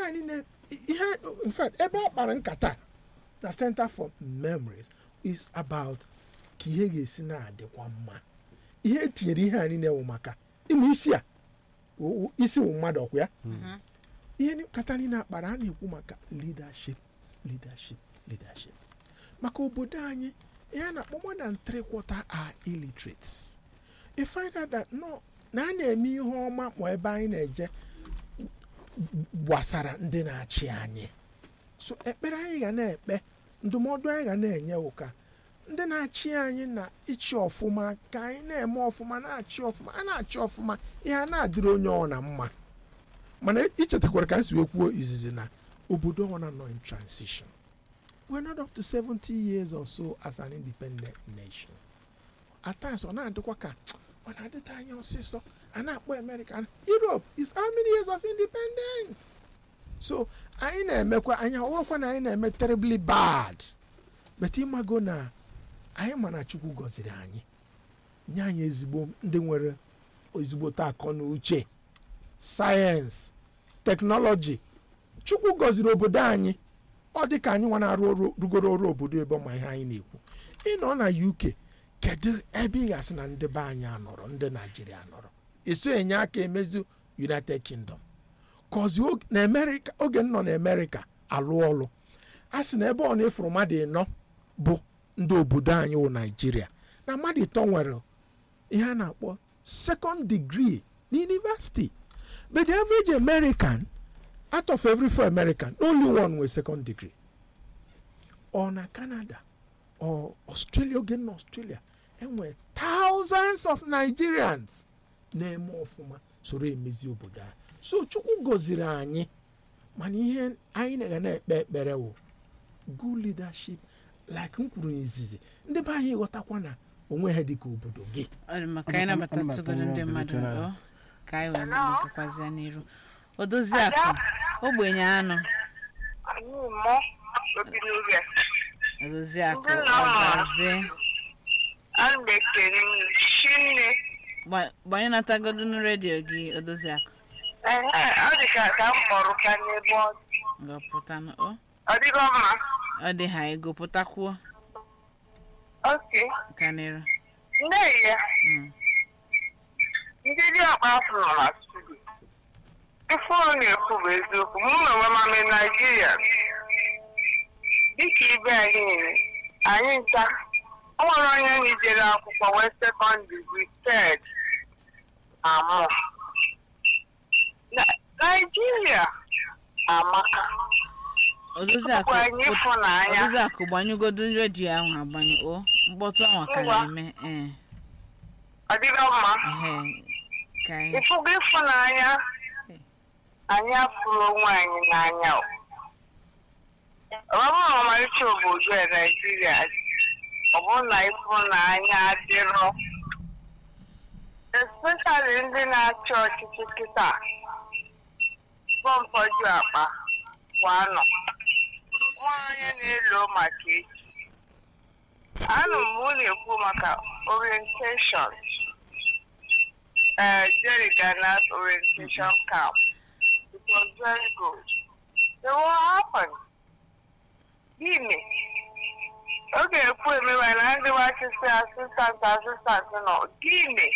in fact ebe akpara nkata the Center for Memories is about ka ihe ga-esi na-adịkwa mma. Ihe tinyere ihe anyị na-ewu maka ime isi wụ mmadụ ọkwa ya. Ihe nkata anyị na-akpara a na-ekwu maka leadership maka obodo anyị ihe na-akpọ more than 3/4 are illiterates. You find out that no na a na-eme ihe ọma ma ebe anyị na-eje gbasara ndị na-achị anyị. So ekpere anyị ga na-ekpe, ndụmọdụ anyị ga na-enye ụka ndị na-achị anyị na ịchị ọfụma ka anyị na-eme ọfụma na-achị ọfụma a na-achị ọfụma ihe a na-adịrị onye ọ na mma. Mana ichetakwara ka nsi kwuo izizi na obodo ọ na nọ in transition. We're not up to 70 years or so as an independent nation. At times ọ na-adịkwa ka ọ na-adịta anya ọsịsọ a na-akpọ America. Europe is how many years of independence? So anyị na-emekwa anya ọrụkwa na anyị na-eme terribly bad. But ịmago na anyị mana Chukwu gọziri anyị nye anyị ezigbo ndị nwere ezigbo akọ na uche, sayensị, teknọlọji. Chukwu gọziri obodo anyị. Ọ dị ka anyị nwa na-arụ rugoro ọrụ obodo ebe ọma ihe anyị na-ekwu. Ịnọ na UK kedu ebe ị ga-asị na ndị be anyị anọrọ, ndị Naijiria anọrọ eso enye aka emezi United Kingdom cause na America oge nọ na America alụ ọlụ a sị na ebe ọ na-efuru mmadụ ịnọ bụ ndị obodo anyị wụ Nigeria na mmadụ ịtọ nwere ihe a na-akpọ second degree na university, but the average American out of every 4 American only one with second degree. Or na Canada or Australia, again in Australia, and we're thousands of Nigerians na-eme ọfụma soro emezi obodo a. So Chukwu gọziri anyị mana ihe anyị na-ekpe ekpere wụ good leadership like m kwuru n'izizi ndị be anyị ghọtakwa na onwe ha dịka obodo gị. Maka anyị nabatatụgodo ndị mmadụ ka anyị wee mekakwazie n'iru. Odoziakụ ogbenye anụ Odoziakụ ọgazi gbanye natagodo n redio gị Odoziakụ. Ọ dị ka m kpọrọ ka n'ebe ọ gọpụtanụ ọ dịgo mma. Ọ dị ha ego pụtakwuo. Okay. Kanịrụ. Ndị ya ndị dị ọkpa afọ nọ na studio. Ife ọ na-ekwu bụ eziokwu. Mụ na onwe m na Nigeria dịka ibe anyị nta o nwere onye anyị jere akwụkwọ wee second degree third amụ. Nigeria amaka. Odoziakụ gbanyụgodo redio ahụ agbanyụ mkpọtụ ahụ ka na-eme. Ọ dịgo mma. Ịfụgo ịfụnanya anyị afụrụ onwe anyị n'anya. Ọ bụrụ na ọmarịcha obodo a Nigeria ọ bụrụ na ịfụnanya adịrọ especially ndị na-achị ọchịchị kịta pọmpọju akpa kwa anọ nwaanyị na-elo maka echi. Anụ m na-ekwu maka orientation Jerry Ghana's orientation camp. It was very good. So what happened? Gini. Okay, put me when I do what you say, assistant, no. Gini.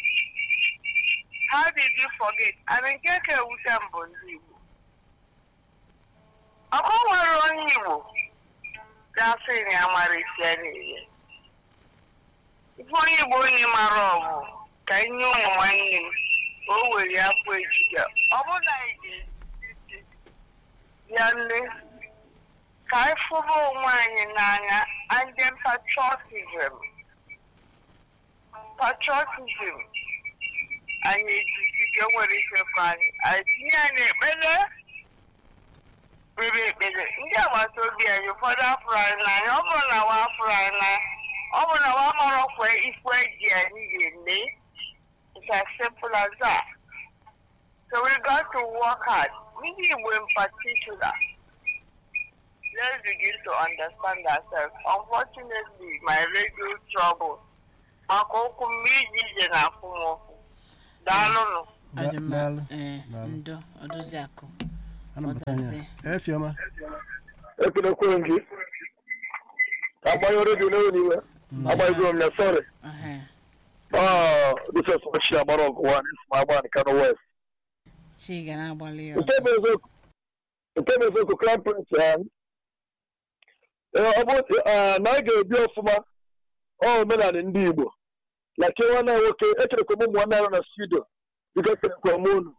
How did you forget? I mean, keke usambo ndibu. Ako waro ndibu. Kasi ni amarisia niye. Ifo ndibu ni marobu. Kanyo mwani. Owe ya po ejiga. Obo na iji. Yande. Kai fubo mwani nanya. And then patriotism. Patriotism. Anyị ejike nwere ife kwanyị atinye anyị ekpere ndị agbata obi anyị ụfọdụ afụrụ anyị n'anya ọ bụrụ na wa afụrụ anyị n'anya ọ bụrụ na wa marọkwa ikwu eji anyị ga-eme. It's as simple as that. So we got to work hard. Ndị Igbo in particular, let's begin to understand ourselves. Unfortunately, my radio trouble maka okwu mmiri ije na akwụmọkụ. Ndo Odoziakụ Efioma. Ekwurekwe gị agbanyere dị n'oniwe agbanyego m na sorry this is what she agbara ọgụ one is my man Kano West Chiga na-agbalị ya nke bụ eziokwu Crown Prince ọ bụ na a ga-ebi ọfụma omenala ndị Igbo na ke nwanne nwoke echerekwa ụmụ nwanne ya na studio biko echerekwa m unu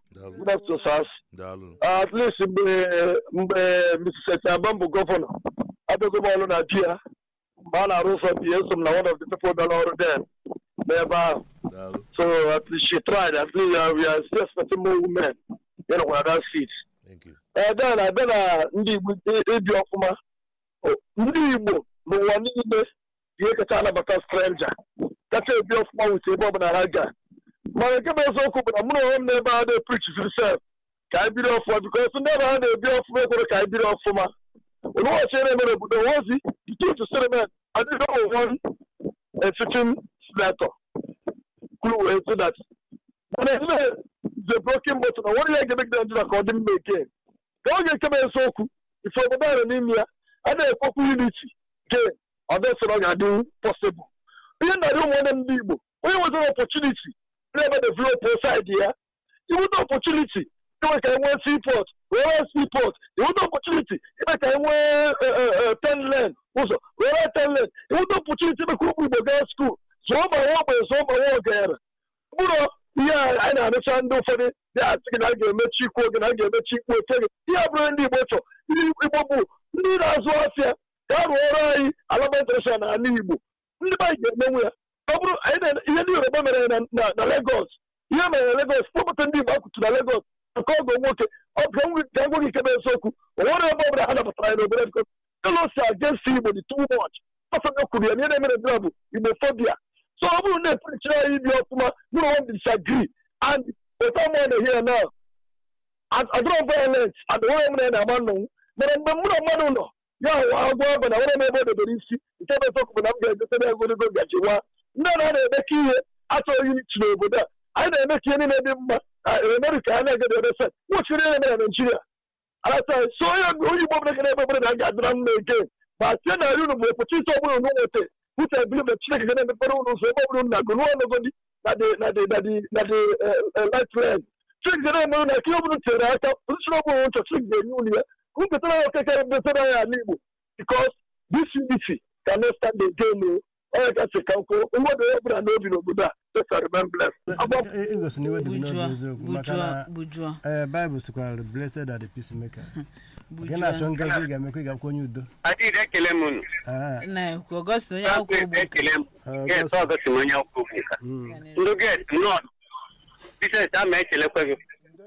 at least mgbe Mrs. Etiabambu gọvanọ abịago m ọrụ na di ya mgbe a na-arụ ụzọ bi eso m na one of the people dara ọrụ then n'ebe ahụ so at least she tried at least we are still expecting more women you know that seat then abịa na ndị Igbo ebi ọfụma ndị Igbo n'ụwa niile ihe kacha anabata stranger kacha ebi ọfụma wute ebe ọbụla ha ga mana nke bụ eziokwu bụ na mụ na onwe m n'ebe a na-epreach sef ka anyị biri ọfụma because ndị ebe ha na-ebi ọfụma ekwere ka anyị biri ọfụma ụlọọchị na-emere obodo wozi the settlement adịghị one sitting senator kwuru wee so that mana ebe the broken bottle na nwere ihe ga-emegide Nigeria ka ọ dị mma again ka ọ ga-ekebe eziokwu ife obodo ahụ n'ime ya a na-ekwekwu unity nke ọdịsịrị ọ ga-adị possible ihe narị ụmụnne ndị Igbo onye nwetara opportunity na-ebe develop side ya iweta opportunity inwe ka enwee seaport were seaport iweta opportunity ime ka enwee 10 lane ụzọ were 10 lane iweta opportunity ime ka ụmụ Igbo gaa skuul zụọ ma nwa ogbenye zụọ ma nwa ogere bụrụ ihe anyị na-arụcha ndị ụfọdụ dị asị gị na a ga-emechi ikwu oge na a ga-emechi ikwu oke gị ihe abụrụ ndị Igbo chọ Igbo bụ ndị na-azụ afịa ka a rụọrọ anyị alamentashọn na ala Igbo ndị anyị ga-emenwu ya ọ bụrụ ihe ndị Yoruba mere na Lagos ihe mere na Lagos kpọpụta ndị Igbo akwụtụ na Lagos nke ọgọ nwoke ọ bụ ka enweghị ikebe eziokwu o nwere ebe ọbụla ha nabatara anyị n'obodo biko elosi against Igbo dị too much ọsọ kwuru ya na ihe na-emere ndị bụ Igbo phobia so ọ bụrụ na-eprichiri anyị ibi ọfụma mụ na one disagree and weta more na here now adọrọ violence adọrọ m na-ama nnọnwụ mana mgbe mụ na mmadụ nọ ya hụ agwọ ọbụ na nwere m ebe o debere isi nke bụ eziokwu bụ na m ga-egote na egologo gaji nwa ndị a na-emeka ihe achọghị unity n'obodo a anyị na-eme ka ihe niile dị mma America a na-egede edese nwụchiri ihe mere na Nigeria alata so onye Igbo bụrụ ebe obodo na a ga-adịra mma again ma tie na unu bụ opportunity ọ bụla unu nwete uche ebili mgbe Chineke ga na-emepere unu ụzọ ebe ọbụla unu na-agụ n'ọnọgodi na the light line Chineke ga na-eme na ka ihe ọbụla tinyere aka osisi ọbụla nchọ Chineke ga-enye unu ya nketara ya okeke mbesara ya ala Igbo because this unity cannot stand again onye gasị ka nkụ mmadụ onye ọbụla n'obi n'obodo a just remember igosi na iwe dị n'obi eziokwu maka na Bible sikwara blessed are the peacemaker gị na-achọ ngozi ga-emekwa ị ga-akwụ onye udo adịghị ekele m unu na-ekwu Ọgọst onye akwụkwọ Ogbuka ekele m Ọgọst onye akwụkwọ Ogbuka ndị get nọ Bishọp ama ekelekwe gị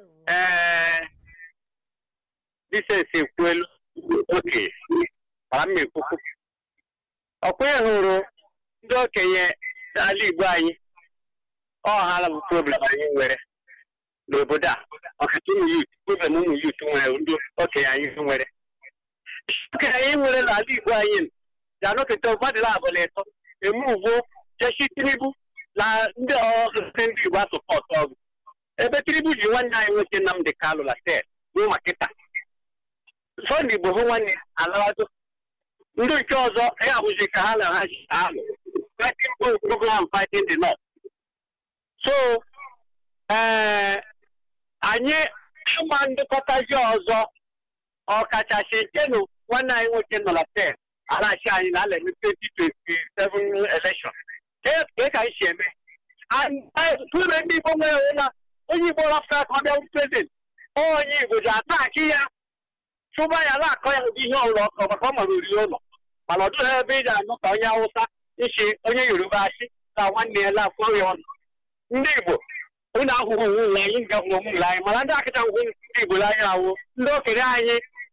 Bishọp ekwuelu oke ma m ekwukwu ọkwenye hụrụ ndị okenye n'ala Igbo anyị ọhala bụ problem anyị nwere n'obodo a ọkachasị ụmụ yut problem ụmụ yut nwere ndị okenye anyị nwere okenye anyị nwere n'ala Igbo anyị ga anọketa ụbadịla abụla ịtọ eme ugbo jechi Tinubu na ndị ndị Igbo asọpọtụ ọgụ ebe Tinubu ji nwanne anyị nwoke Nnamdi Kanu na stel ruo makịta Sọnde Igbo hụ nwanne alawago ndị nke ọzọ ya abụzi ka ha na ha ji alụ fighting program fighting the north so anyị ịma ndịkọtazi ọzọ ọkachasị nkenu nwanne anyị nwoke nọ na stel alachi anyị na ala eme 2027 election ka ka anyị si eme tụre ndị Igbo nwere ụla onye Igbo rafta ka ọ bịa prezident onye Igbo ji ataki ya chụba ya na-akọ ya ụdị ihe ọbụla ọkọ maka ọ mara oriri ụlọ mana ọ dụghị ebe ị ga-anụ ka onye Awụsa isi onye Yoruba asị ka nwanne ya lafọ ya ọnụ ndị Igbo unu ahụhụ onwe ụlọ anyị nga hụrụ onwe ụlọ anyị mana ndị akacha hụ ndị Igbo anyị ahụ ndị okenye anyị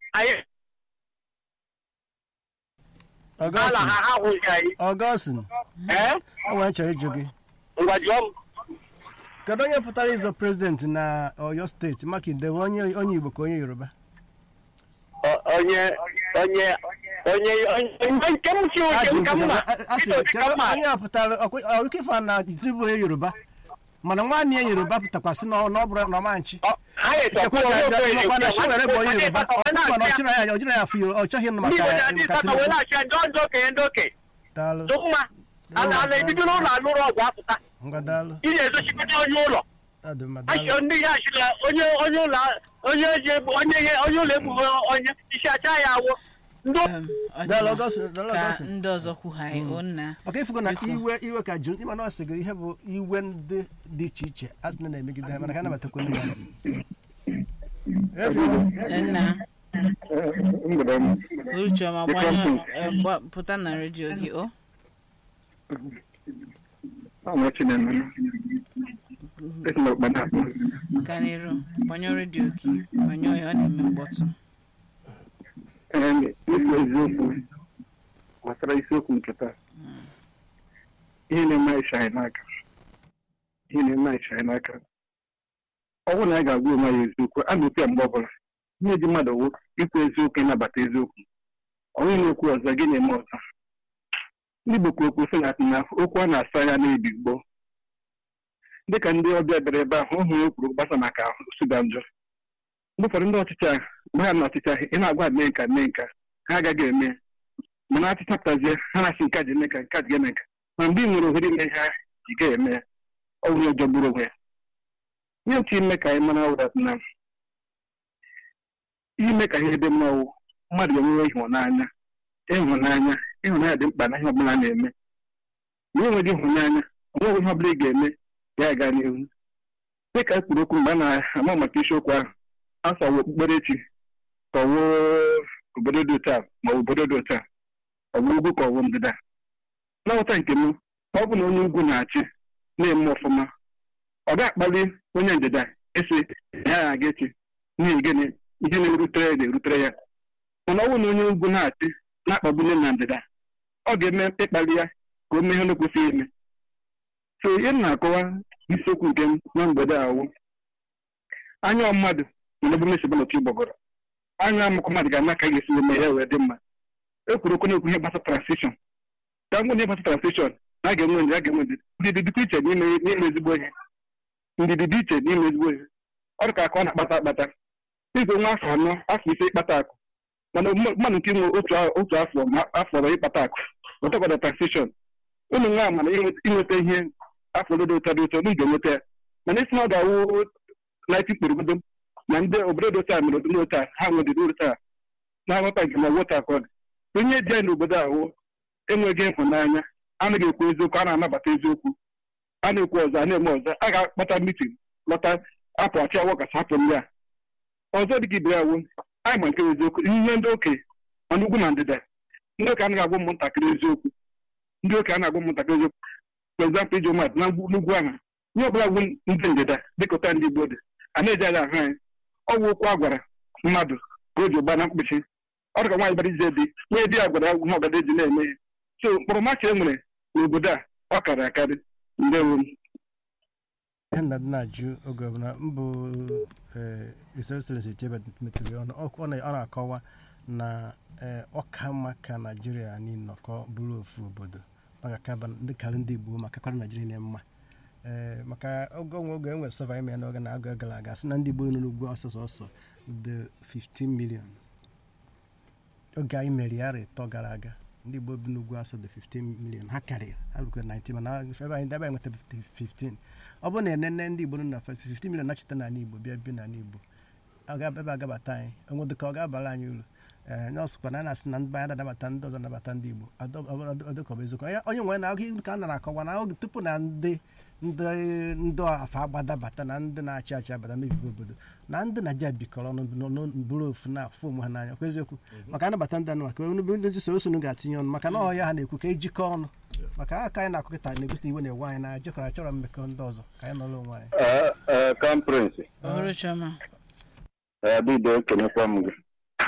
ala ha ahụghị anyị Ọgọstin enwere nchọrọ ịjụ gị ngwa jụọ m kedu onye pụtara ịzọ prezident na Oyo steeti Makinde onye Igbo ka onye Yoruba onye nke m chi oke ka mma onye apụtara ọkụkọ ife na Tinubu onye Yoruba mana nwanne ya Yoruba pụtakwasị na ọ bụrụ na ọma nchi ọ chọghị ịnụ maka onye ụlọ egbu onye isi acha ya awụ ndị ọzọ kwugharị onna maka ifugo na iwe ka jụrụ ịma na ọ sịgị ihe bụ iwe ndị dị iche iche asị na na-emegide ha mana ka nabatakwa ndị nna Uruchioma pụta na redio gị o Kanero gbanyụọ redio gị gbanyụọ ya ọ na-eme mkpọtụ eziokwu gbasara isiokwu nke taa ihe na-eme anyị n'aka ọ bụrụ na anyị ga-agwa onwe ya eziokwu a na-ekwu ya mgbe ọbụla ihe dị mmadụ wụ ikwu eziokwu ịnabata eziokwu onye na-ekwu ọzọ gị na-eme ọzọ ndị Igbo kwuru okwu sị na okwu a na-asa ya na-ebi gboo dịka ndị ọbịa bịara ebe ahụ ụhụ ya kwuru gbasa maka Sudan njọ mgbe ụfọdụ ndị ọchịchị ahụ mgbe ha na ọchịchị ahụ ị na-agwa mee nka ha agaghị eme mana achịcha pụtazie ha na-asị nke ji eme nke ji eme nka ma mgbe ị nwere ohere ime ha ji ga-eme ya ọ bụrụ jọgburu onwe ya ihe otu ime ka anyị mara ụra na ime ka ihe dị mma ọwụ mmadụ ga-enwe ịhụnanya dị mkpa na ihe ọbụla na-eme ma enweghị ịhụnanya onweghị ihe ọbụla ị ga-eme ya aga n'ihu dịka kwuru okwu mgbe a na-ama maka isiokwu ahụ asawo okpukperechi ka ọwụ obodo dị otu a ma obodo dị otu a ọ bụ ugwu ka ọwụ ndịda na nghọta nke m ọ bụ na onye ugwu na-achị na-eme ọfụma ọ ga-akpali onye ndịda esi ya aga echi n'ihi gịnị ihe na-erutere ya mana ọ bụ na onye ugwu na-achị na-akpagbunye na ndịda ọ ga-eme ịkpali ya ka o mee ihe na-ekwesịghị eme so ihe m na-akọwa isiokwu nke m na mgbede ahụ anya mmadụ na ebe mesi n'otu ịgbọgọrọ anya amụkọ mmadụ ga-ama ka a ga-esi eme ya wee dị mma ekwuru okwu na-ekwu ihe gbasa transition ka ngwa ihe gbasa transition na a ga-enwe ndidi dịkwa iche n'ime ezigbo ihe ndidi dị iche n'ime ezigbo ihe ọ dị ka aka ọ na-akpata akpata igwe nwa afọ 4 afọ 5 ịkpata akụ mana mmadụ nke nwe otu afọ ịkpata akụ ọtọkwada transition ụmụ nwa mana inweta ihe afọ dị ụtọ na ị ga-enweta ya mana isi na ọ ga-awụ na ikperigodo na ndị obodo dị taa mere obodo taa ha nwedịrị uru taa na-aghọta nke ma wota ka ọ dị onye dị anyị n'obodo ahụ enweghị ịhụnanya anaghị ekwu eziokwu a na-anabata eziokwu a na-ekwu ọzọ a na-eme ọzọ a ga-akpata mitin lọta apụ achị awọ kasị hapụ ndị a ọzọ dị ka ibe ya wụ anyị ma nke eziokwu ihe ndị okenye mana ugwu na ndịda ndị okenye anaghị agwa ụmụntakịrị eziokwu ndị okenye na-agwa ụmụntakịrị eziokwu for example iji mmadụ na n'ugwu ahụ ihe ọbụla bụ ndị ndịda dịka ụta ndị Igbo dị a na-eji anya ahụ anyị ọ bụ okwu a gwara mmadụ ka o ji ụgba na mkpuchi ọ dị ka nwaanyị bara ize dị onye di ya gwara ihe ọgada eji na-eme ihe so mkpọrọmachi e nwere n'obodo a ọ karịrị akarị ndewo ihe nna dị na-ajụ oge ọbụla mbụ Excellency Chebe metụrụ ọnụ ọ na-akọwa na ọka mma ka Naijiria niile nọkọ bụrụ ofu obodo ọ ga-akaba ndị karị ndị Igbo maka kwara Naijiria na mma maka oge enwe sọva ime n'oge na-agụ gara aga sị na ndị Igbo nọ n'ugwu ọsọ the 15 million oge anyị mere ya ịtọ gara aga ndị Igbo bi n'ugwu asọ the 15 million ha karịrị ha rukwe 19 mana ebe anyị nweta 15 ọ bụrụ na enene ndị Igbo nọ na 15 million nachite n'ala Igbo bịa bi n'ala Igbo ebe agabata anyị onwe dịka ọ ga-abara anyị uru n'ọsụkwa na na-asị na ndị anyị adabata ndị ọzọ nabata ndị Igbo ọdịkọba eziokwu onye nwere na ahụ ka a nara akọwa na oge tupu na ndị afọ agbadabata na ndị na-achị achị abata mebibi obodo na ndị Naịjirịa bikọrọ ọnụ bụrụ ofu na afọ ụmụ ha n'anya kwa eziokwu maka anabata ndị anụ maka ndị soro ga-atinye ọnụ maka na ọhịa ha na-ekwu ka ejikọ ọnụ maka aka anyị na-akụ kịta na-egosi iwe na-ewe anyị na jekọrọ achọrọ mmekọ ndị ọzọ ka anyị nọrọ onwe anyị bido ekenekwa m gị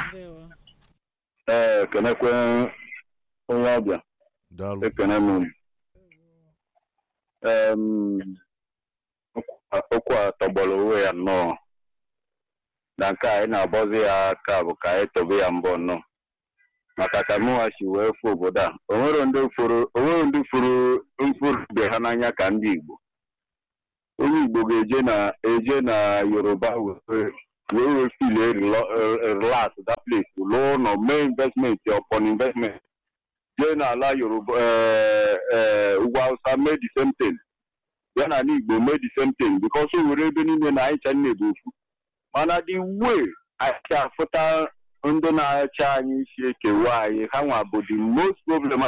ekenekwe onye ọbịa ekene m okwu a tọgbọrọ onwe ya nnọọ na nke anyị na-abọzi ya aka bụ ka anyị tobe ya mbọ nnọọ maka ka mụghachi wee fụ obodo a onwere ndị furu ibe ha n'anya ka ndị Igbo onye Igbo ga-eje na Yoruba wee feel relax that place loan or main investment upon investment. Then ala Yoruba Ugwu Hausa made the same thing. Then Igbo made the same thing because we were even in the night and neighborhood. And the way I can put under na Chinese why how about the most problem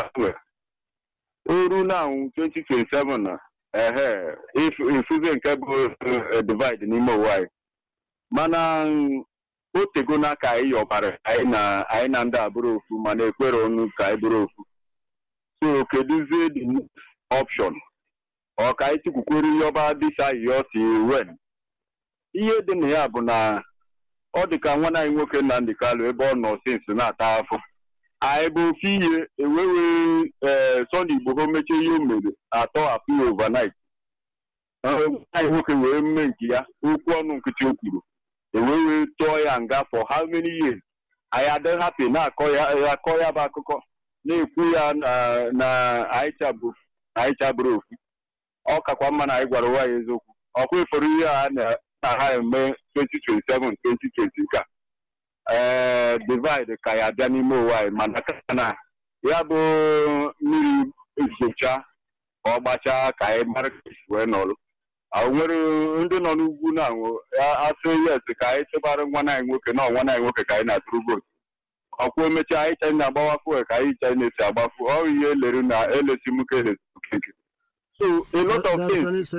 now 2027 if we can divide in why mana otego na ka anyị yọbara anyị na ndị abụrụ ofu mana ekwere ọnụ ka anyị bụrụ ofu so keduzie the option ọ ka anyị tukwukwere yọba dịsa yọ si wen ihe dị na ya bụ na ọ dị ka nwa anyị nwoke Nnamdi Kanu ebe ọ nọ sinsi na-ata afọ anyị bụ ofu ihe ewewe Sunday Igboho mechie ihe o mere atọ apụ overnight anyị nwoke wee mme nke ya okwu ọnụ nkịtị o kwuru ewewe tụọ ya nga for how many years anyị adịghị happy na-akọ ya bụ akụkọ na-ekwu ya na anyị chabụrụ ofu ọ kakwa mma na anyị gwara ụwa ya eziokwu ọkwa efere ihe a na ha eme 2027 2020 ka divide ka ya bịa n'ime ụwa anyị mana ka na ya bụ mmiri ezocha ka ọ gbachaa ka anyị mara wee nọrụ nwere ndị nọ n'ugwu na asị yes ka anyị chebara nwa anyị nwoke na nwa anyị nwoke ka anyị na-atụrụ vootu ọkwa emechaa anyị chanye na-agbawa fuel ka anyị chanye na-esi agbafu ọ ihe elere na elesi m ka elesi okeke so a lot of things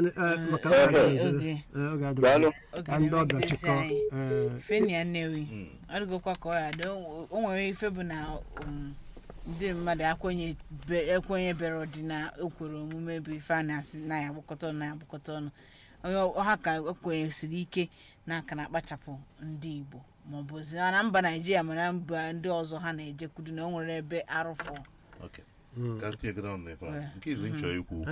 Fenia Newi arụgokwa ka ọ ya dị o nwere ife bụ na ndị mmadụ ekwenye bere ọdị na okwere omume bụ ife a na-asị na ya agbakọta ọnụ ọha ka ekwenyesiri ike na aka na-akpachapụ ndị Igbo maọbụ na mba Naịjirịa mana mba ndị ọzọ ha na-ejekwudu na o nwere ebe arụfọ nke izi nchọ ikwu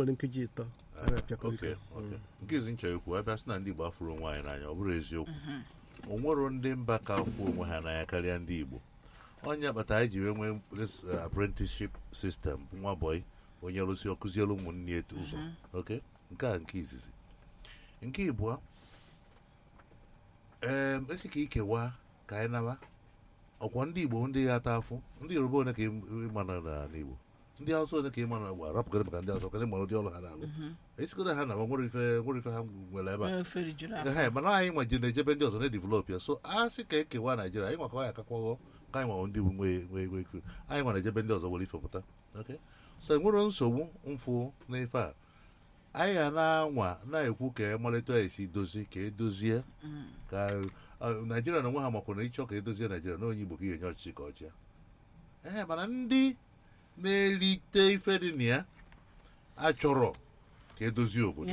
abịa sị na ndị Igbo afụrụ onwe anyị n'anya ọ bụrụ eziokwu o nwero ndị mba ka afụ onwe ha n'anya karịa ndị Igbo onye akpata anyị ji wee nwee apprenticeship system nwa bọyị onye rụsi ọkụzielu ụmụnne etu ụzọ nke a nke izizi nke ịbụọ esi ka ikewa ka anyị naba ọkwa ndị Igbo ndị ya ata afụ ndị Yoruba one ka ịmana n'ala Igbo ndị Hausa one ka ịmana gwa rapụgara maka ndị Hausa ka ndị mara ụdị ọrụ ha na-alụ esikọta ha na nwere ife ha nwere ebe a mana anyị nwa ji na-ejebe ndị ọzọ na-edivelop ya so a sị ka ekewa Naijiria anyị nwakwa ya akakwaghọ ka anyị nwa ndị Igbo nwe ikwu anyị nwa na-ejebe ndị ọzọ were ife pụta so enwere nsogbu mfụ n'ife a anyị ga na-anwa na-ekwu ka emalite esi dozi ka edozie ka Naijiria na onwe ha makwara na ịchọ ka edozie Naijiria na onye Igbo ka ihe enye ọchịchị ka ọchịa mana ndị na-erite ife dị na ya achọrọ ka edozie obodo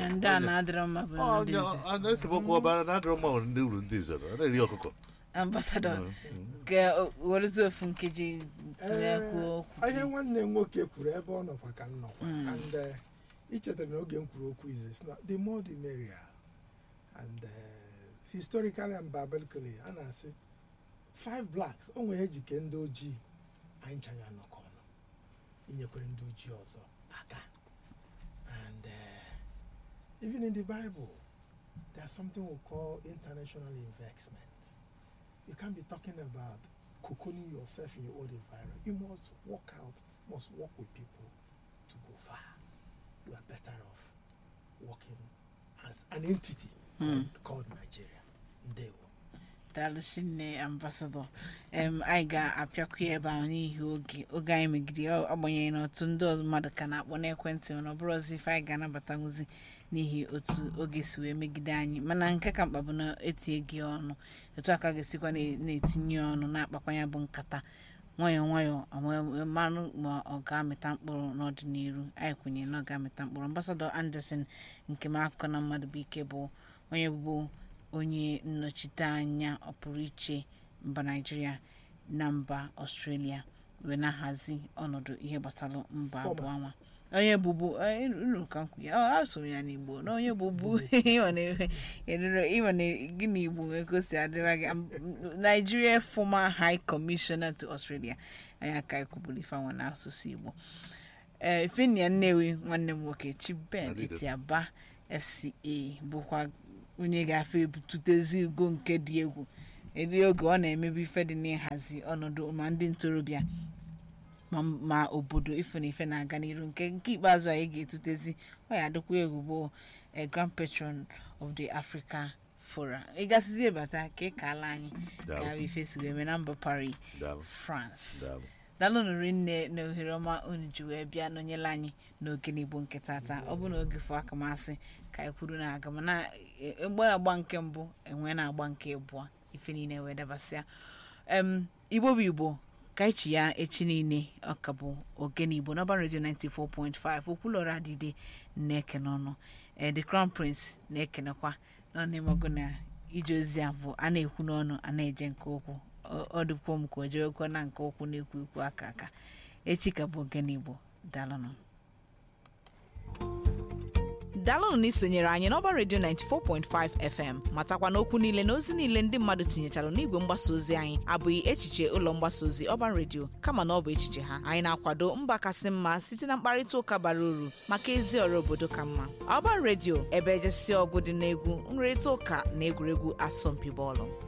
esemokwu ọbara na-adịrọ mma nwere ndị uru ndị izere ọ na-eri ọkụkọ ambasadọ ka werezi ofu nkeji tinyekwuo okwu ihe nwanne nwoke kwuru ebe ọ nọkwa ka nnọkwa and ichetara na oge m kwuru okwu izi the more the merrier and historically and biblically a na-asị 5 blacks o nwere ejike ndị ojii anyị chaga nọkọ ọnụ inyekwere ndị ojii ọzọ aka and even in the Bible there's something we call international investment. You can't be talking about cocooning yourself in your own environment. You must work with people to go far. You are better off working as an entity called Nigeria. Ndewo. Dalụshinne ambasadọ anyị ga-apịakwu ebe ahụ n'ihi oge anyị megide agbanyeghị na otu ndị ọzọ mmadụ ka na-akpọ n'ekwentị mana ọ bụrụ ọzọ ife anyị ga-anabata nwụzi n'ihi otu oge si wee megide anyị mana nke ka mkpa bụ na etinye gị ọnụ etu aka ga-esikwa na-etinye ọnụ na-akpakwa ya bụ nkata nwayọọ nwayọọ mmanụ ma ọ ga-amịta mkpụrụ n'ọdịnihu anyị kwenyere na ọ ga-amịta mkpụrụ. Ambasadọ Anderson nke m akụkọ na mmadụ bụ ike bụ onye bụ onye nnọchite anya ọpụrụ iche mba Naịjirịa na mba Australia wee na-ahazi ọnọdụ ihe gbasara mba abụọ anwa onye bụbu unu ka nkwu ya asụrụ ya n'Igbo na onye bụbu ịma na gị na Igbo nwekosi adịra gị Nigeria former High Commissioner to Australia anyị aka ekwubuli ifanwa na asụsụ Igbo Fenia Nnewi nwanne m nwoke Chiben Etiaba FCA bụkwa onye ga-afọ ebututezi ugo nke dị egwu eri oge ọ na-emebi ife dị n'ịhazi ọnọdụ ma ndị ntorobịa ma obodo ife na ife na-aga n'iru nke ikpeazụ anyị ga-etutezi ọ ya adịkwa egwu bụ Grand Patron of the Africa Forum ịgasịzi ebata ka ịkala anyị ka ife si wee mee na mba Paris France daalụ nụrụ nne na ohere ọma unu ji wee bịa nọnyere anyị n'oge n'Igbo nke tata ọ bụ na oge fọ akamasị ka anyị kwuru na aga mana agba nke mbụ enwe na-agba nke abụọ ife niile wee dabasịa Igbo bụ Igbo ka ichi ya echi niile ọka bụ oge n'Igbo n'Ọban Radio 94.5 okwulọra adịde na-eke n'ọnụ The Crown Prince na-ekenekwa n'ọnụmọgụ na ije ozi a bụ a na-ekwu n'ọnụ a na-eje nke okwu ọ dịkwa m ka o jee okwu na nke okwu na-ekwu ekwu aka echi ka bụ oge n'Igbo daalụnụ daalụnụ na isonyere anyị n'Ọban Radio 94.5 FM matakwa n'okwu niile na ozi niile ndị mmadụ tinyechara n'igwe mgbasa ozi anyị abụghị echiche ụlọ mgbasa ozi Ọban Radio kama na ọ bụ echiche ha anyị na-akwado mba kasị mma site na mkparịta ụka bara uru maka ezi ọrụ obodo ka mma Ọban Radio ebe ejesi ọgụ dị n'egwu nrịrịta ụka na egwuregwu asọmpi bọọlụ